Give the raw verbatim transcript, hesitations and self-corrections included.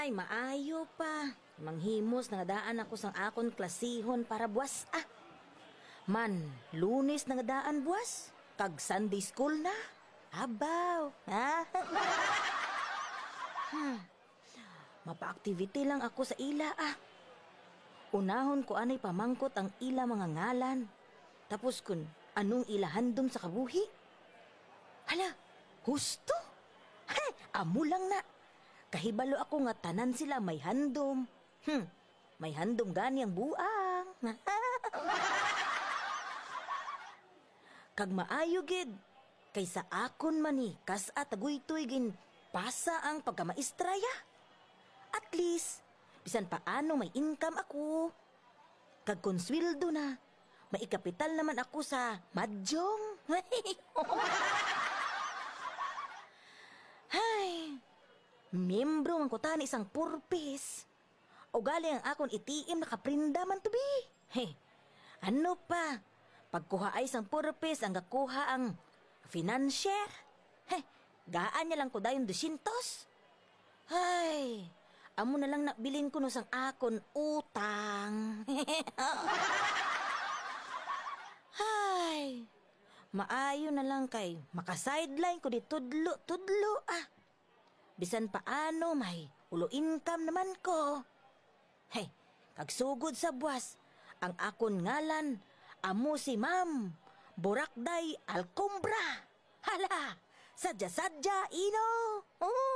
Ay, maayo pa. Manghimos nga daan ako sang akon klasihon para buwas ah. Man, Lunes nga daan buwas. Kag Sunday school na. Abaw, ha? hmm. Mapa-activity lang ako sa ila ah. Unahon ko anay pamangkot ang ila mga ngalan. Tapos kun anong ila handom sa kabuhi. Hala, husto? Hey, amo lang na. Kahibalo ako nga tanan sila may handom. Hmm, may handom gani ang buang. Kag maayo gid kaysa akon mani kas at aguytoy gin pasa ang pagkamaistraya. At least bisan paano may income ako. Kag konsweldo na, may kapital naman ako sa madjong. Hay, membro man ko tani isang purpose. O gali ang akon itiim nakaprinda man to be. Hey, ano pa? Pagkuha ay isang purpose ang gakuha ang financier. Hey, gaan niya lang ko dayon dusintos. Hay, amo na lang nabilin ko no sang akon utang. Hay, maayo na lang kay maka-sideline ko di tudlo-tudlo ah. Bisan paano may ulo income naman ko. Hey, kagsugod sa buwas, ang akon ngalan, amo si Ma'am Borakday Alcombra. Hala, sadya-sadya, ino. Oh.